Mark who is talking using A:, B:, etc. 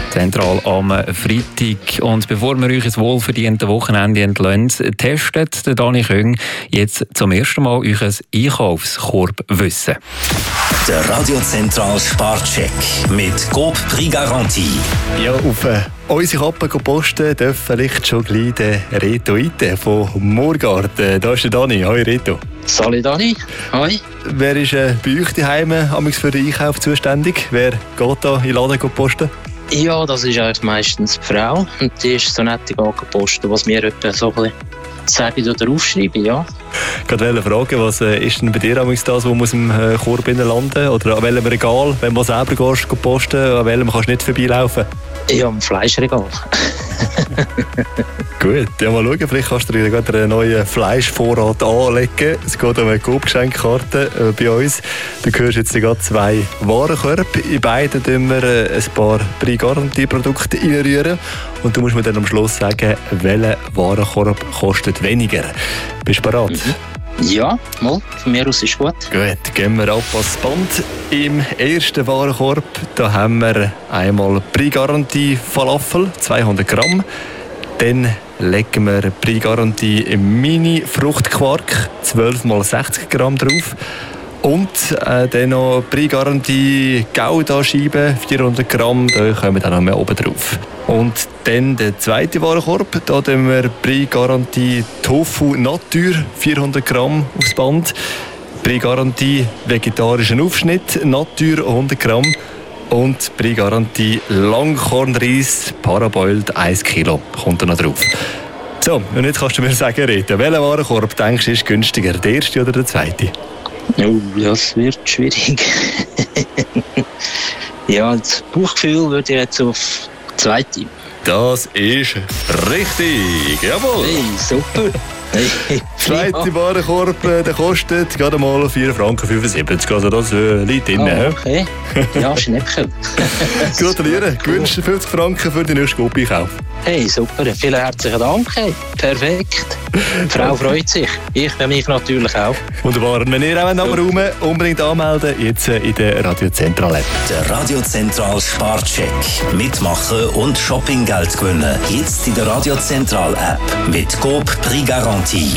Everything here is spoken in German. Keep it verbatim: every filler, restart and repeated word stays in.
A: Zentral am Freitag. Und bevor wir euch ins wohlverdiente Wochenende entlassen, testet der Dani Köng jetzt zum ersten Mal euer Einkaufskorbwissen.
B: Der Radio Zentral Sparcheck mit Coop Prix Garantie.
C: Ja, auf äh, unsere Kappe posten darf vielleicht schon gleich der Reto Ite von Moorgarten. Da ist der Dani. Hoi Reto.
D: Salut Dani. Hoi.
C: Wer ist äh, bei euch daheim für den Einkauf zuständig? Wer geht da in den Laden posten?
D: Ja, das ist eigentlich meistens die Frau. Und die ist so nett posten, was wir etwa so ein bisschen sagen oder aufschreiben, ja.
C: Ich wollte fragen, was äh, ist denn bei dir das, was muss im äh, Korb landen? Oder an welchem Regal, wenn du selber gehst, posten, an welchem kannst du nicht vorbeilaufen?
D: Ja, am Fleischregal.
C: Gut, ja, mal schauen, vielleicht kannst du dir gerade einen neuen Fleischvorrat anlegen. Es geht um eine Coop-Geschenkkarte äh, bei uns. Du hörst jetzt gerade zwei Warenkörbe. In beiden tun wir äh, ein paar Prix-Garantie-Produkte reinrühren. Und du musst mir dann am Schluss sagen, welcher Warenkorb kostet weniger. Bist du bereit?
D: Mhm. Ja, mal, von mir aus ist gut.
C: Gut, gehen wir ab ans Band. Im ersten Warenkorb da haben wir einmal Prix-Garantie Falafel, zweihundert Gramm. Dann legen wir Prix-Garantie Mini-Fruchtquark, zwölf mal sechzig Gramm drauf. Und äh, dann noch Prix-Garantie Gouda-Scheibe, vierhundert Gramm, da kommen dann noch mehr oben drauf. Und dann der zweite Warenkorb, da tun wir Prix-Garantie Tofu Natur, vierhundert Gramm aufs Band. Prix-Garantie vegetarischen Aufschnitt, Natur hundert Gramm. Und Prix-Garantie Langkornreis, Parboiled eins Kilo, kommt da noch drauf. So, und jetzt kannst du mir sagen, Rita, welcher Warenkorb denkst du ist günstiger, der erste oder der zweite?
D: Oh, das wird schwierig. Ja, das Bauchgefühl würde ich jetzt auf zweite.
C: Das ist richtig, jawohl.
D: Hey, super. Hey,
C: zweite Warenkorb, der kostet gerade mal vier Franken fünfundsiebzig. Also das äh, liegt drin.
D: Oh, okay. Ja, Schnäppchen.
C: Gratuliere, gewünscht fünfzig Franken für den nächsten Coop-Einkauf.
D: Hey, super. Vielen herzlichen Dank. Hey. Perfekt. Die Frau freut sich. Ich für mich natürlich auch.
C: Wunderbar. Und wenn ihr auch einen Raum unbedingt anmelden, jetzt in der Radio Zentral App.
B: Der Radio Zentral Sparcheck. Mitmachen und Shoppinggeld gewinnen. Jetzt in der Radio Zentral App mit Coop Prix Garantie.